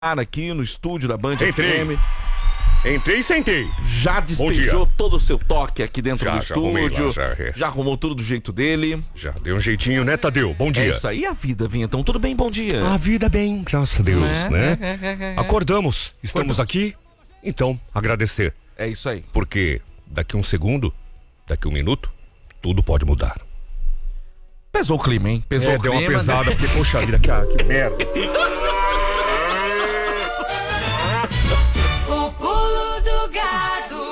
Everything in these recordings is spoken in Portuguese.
aqui no estúdio da Band FM. Entrei e sentei. Já despejou todo o seu toque aqui dentro do estúdio. Já arrumou tudo do jeito dele. Já deu um jeitinho, né, Tadeu? Bom dia. É isso aí, a vida, Vinhetão. Tudo bem? Bom dia. A vida bem, graças a Deus, né? Acordamos, estamos aqui, então agradecer. É isso aí. Porque daqui um segundo, daqui um minuto, tudo pode mudar. Pesou o clima, hein? Pesou o clima. Deu uma pesada, porque, poxa vida, que merda. O pulo do gato.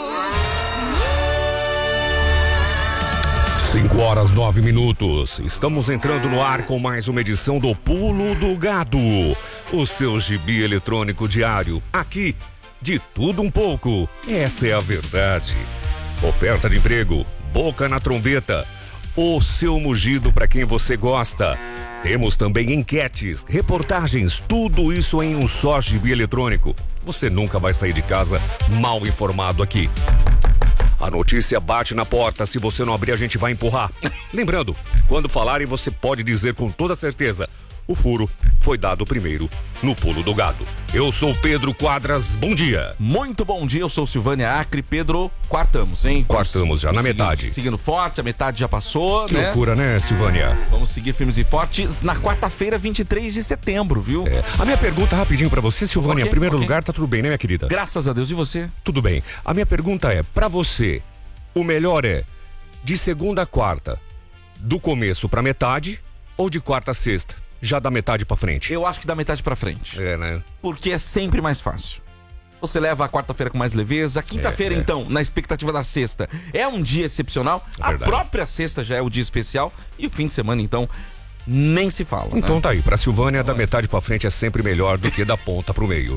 5h09. Estamos entrando no ar com mais uma edição do Pulo do Gado, o seu gibi eletrônico diário. Aqui, de tudo um pouco. Essa é a verdade. Oferta de emprego, boca na trombeta, o seu mugido para quem você gosta. Temos também enquetes, reportagens, tudo isso em um só gibi eletrônico. Você nunca vai sair de casa mal informado aqui. A notícia bate na porta, se você não abrir a gente vai empurrar. Lembrando, quando falarem você pode dizer com toda certeza: o furo foi dado primeiro no Pulo do Gado. Eu sou Pedro Quadras, bom dia. Muito bom dia, eu sou Silvânia Acre. Pedro, quartamos, hein? Quartamos já na metade. Seguindo forte, a metade já passou, Que loucura, né, Silvânia? Vamos seguir firmes e fortes na quarta-feira, 23 de setembro, viu? A minha pergunta rapidinho pra você, Silvânia. Em primeiro lugar, tá tudo bem, né, minha querida? Graças a Deus. E você? Tudo bem. A minha pergunta é, pra você, o melhor é de segunda a quarta, do começo pra metade, ou de quarta a sexta? Já da metade pra frente? Eu acho que da metade pra frente. É, né? Porque é sempre mais fácil. Você leva a quarta-feira com mais leveza. A quinta-feira, então, na expectativa da sexta, é um dia excepcional. A própria sexta já é o dia especial. E o fim de semana, então, nem se fala. Então, né? tá aí. Pra Silvânia, da metade pra frente é sempre melhor do que da ponta pro meio.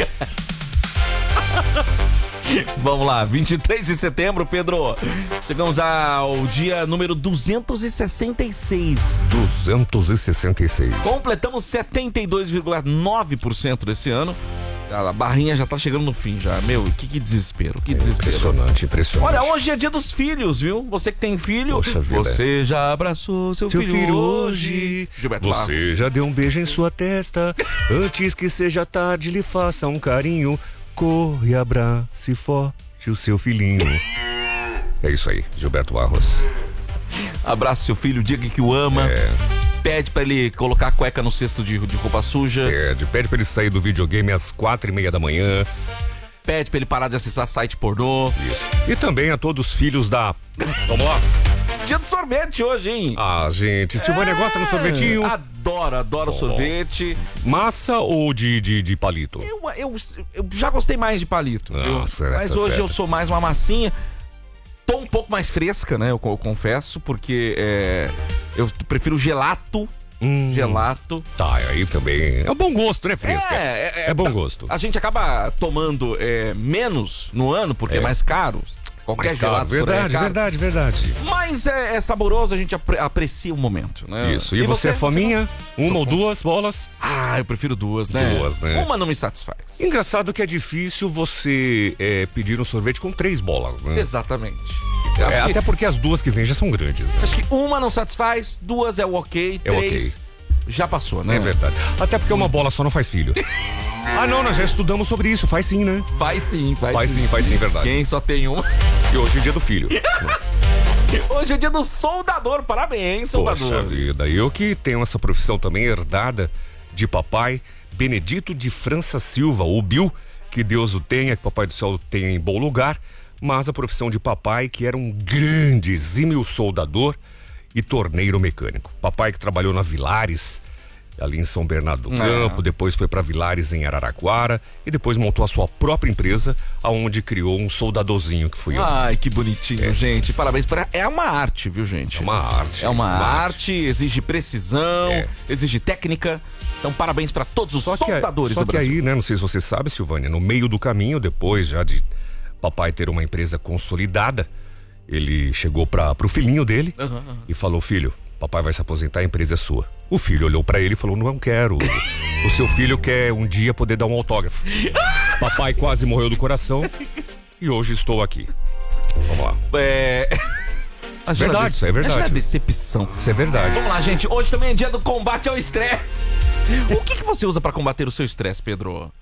Vamos lá, 23 de setembro, Pedro. Chegamos ao dia número 266. 266. Completamos 72,9% desse ano. A barrinha já tá chegando no fim já. Meu, que desespero, que desespero. Impressionante. Olha, hoje é dia dos filhos, viu? Você que tem filho, Poxa vida. você já abraçou seu filho hoje. Gilberto Você Barros. já deu um beijo em sua testa. Antes que seja tarde, lhe faça um carinho. Corra e abrace forte o seu filhinho. É isso aí, Gilberto Barros. Abraça seu filho, diga que o ama. Pede pra ele colocar a cueca no cesto de roupa suja. Pede pra ele sair do videogame às 4h30 da manhã. Pede pra ele parar de acessar site pornô. Isso. E também a todos os filhos da... Vamos lá. Dia do sorvete hoje, hein? Ah, gente, Silvânia gosta do sorvetinho? Adoro sorvete. Massa ou de palito? Eu já gostei mais de palito, viu? Certo, mas hoje eu sou mais uma massinha. Tô um pouco mais fresca, né? Eu confesso, porque eu prefiro gelato. Gelato. Tá, aí também. É um bom gosto, né, fresca? É bom gosto. A gente acaba tomando menos no ano, porque é mais caro. Qualquer gelato. Verdade. Mas é saboroso, a gente aprecia o momento, né? Isso. E você é faminha? Uma ou duas bolas? Ah, eu prefiro duas, né? Duas, né? Uma não me satisfaz. Engraçado que é difícil você pedir um sorvete com 3 bolas, né? Exatamente. Até porque as duas que vem já são grandes, né? Acho que uma não satisfaz, duas é o ok, três já passou, né? É verdade. Até porque uma bola só não faz filho. Ah, não, nós já estudamos sobre isso. Faz sim, né? Faz sim, verdade. Quem só tem uma. E hoje é dia do filho. Hoje é dia do soldador. Parabéns, soldador. Poxa vida, eu que tenho essa profissão também herdada de papai Benedito de França Silva, o Bill, que Deus o tenha, que Papai do Céu o tenha em bom lugar, mas a profissão de papai que era um grande, exímio soldador e torneiro mecânico. Papai que trabalhou na Vilares, ali em São Bernardo do Campo, depois foi para Vilares em Araraquara e depois montou a sua própria empresa, aonde criou um soldadorzinho que fui eu. Ai, que bonitinho, gente. Parabéns. É uma arte, viu, gente? É uma arte. É uma arte, exige precisão, exige técnica. Então, parabéns para todos os soldadores do Brasil. Só que aí, né, não sei se você sabe, Silvânia, no meio do caminho, depois já de papai ter uma empresa consolidada, ele chegou pro filhinho dele e falou: filho, papai vai se aposentar, a empresa é sua. O filho olhou pra ele e falou: não quero. O seu filho quer um dia poder dar um autógrafo. Papai quase morreu do coração e hoje estou aqui. Vamos lá. Verdade, isso é verdade. É decepção. Isso é verdade. Vamos lá, gente. Hoje também é dia do combate ao estresse. O que você usa pra combater o seu estresse, Pedro?